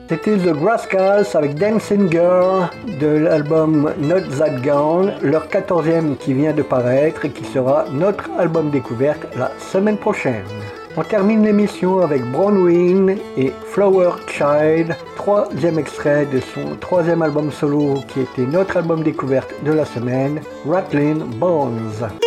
C'était The Rascals avec Dancing Girl de l'album Not That Gone, leur 14e qui vient de paraître et qui sera notre album découverte la semaine prochaine. On termine l'émission avec Bronwyn et Flower Child, troisième extrait de son troisième album solo qui était notre album découverte de la semaine, Rattlin' Bones.